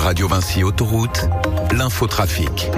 Radio Vinci Autoroute, l'infotrafic.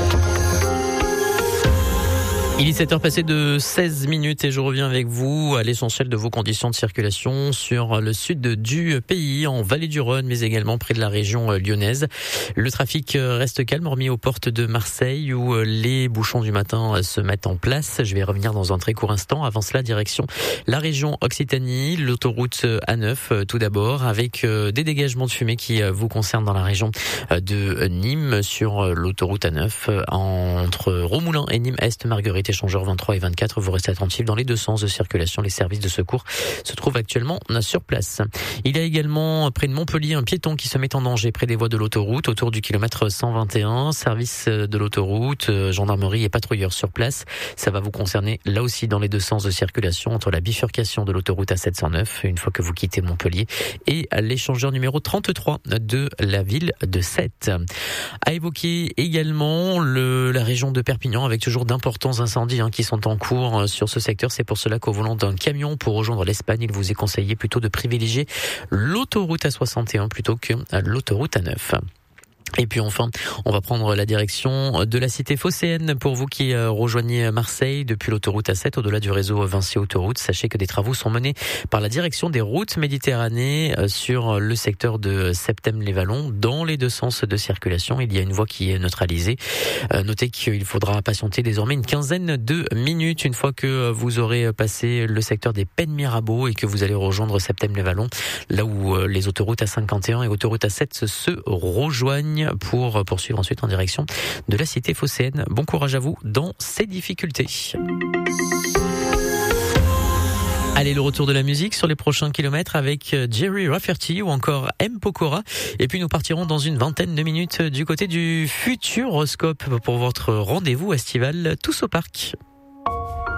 Il est 7h passé de 16 minutes et je reviens avec vous à l'essentiel de vos conditions de circulation sur le sud du pays, en Vallée du Rhône, mais également près de la région lyonnaise. Le trafic reste calme, hormis aux portes de Marseille où les bouchons du matin se mettent en place. Je vais revenir dans un très court instant. Avant cela, direction la région Occitanie, l'autoroute A9 tout d'abord, avec des dégagements de fumée qui vous concernent dans la région de Nîmes sur l'autoroute A9 entre Romoulin et Nîmes-Est, Marguerite échangeurs 23 et 24, vous restez attentifs dans les deux sens de circulation. Les services de secours se trouvent actuellement sur place. Il y a également près de Montpellier un piéton qui se met en danger près des voies de l'autoroute autour du kilomètre 121. Service de l'autoroute, gendarmerie et patrouilleurs sur place. Ça va vous concerner là aussi dans les deux sens de circulation entre la bifurcation de l'autoroute A709 une fois que vous quittez Montpellier et l'échangeur numéro 33 de la ville de Sète. À évoquer également la région de Perpignan avec toujours d'importants incendies qui sont en cours sur ce secteur. C'est pour cela qu'au volant d'un camion pour rejoindre l'Espagne, il vous est conseillé plutôt de privilégier l'autoroute A61 plutôt que l'autoroute A9. Et puis enfin, on va prendre la direction de la cité phocéenne pour vous qui rejoignez Marseille depuis l'autoroute A7 au-delà du réseau Vinci Autoroute. Sachez que des travaux sont menés par la direction des routes Méditerranée sur le secteur de Septem-les-Vallons dans les deux sens de circulation. Il y a une voie qui est neutralisée. Notez qu'il faudra patienter désormais une quinzaine de minutes une fois que vous aurez passé le secteur des Pennes-Mirabeau et que vous allez rejoindre Septem-les-Vallons, là où les autoroutes A51 et autoroute A7 se rejoignent pour poursuivre ensuite en direction de la cité phocéenne. Bon courage à vous dans ces difficultés. Allez, le retour de la musique sur les prochains kilomètres avec Jerry Rafferty ou encore M. Pokora. Et puis nous partirons dans une vingtaine de minutes du côté du Futuroscope pour votre rendez-vous estival Tous au Parc.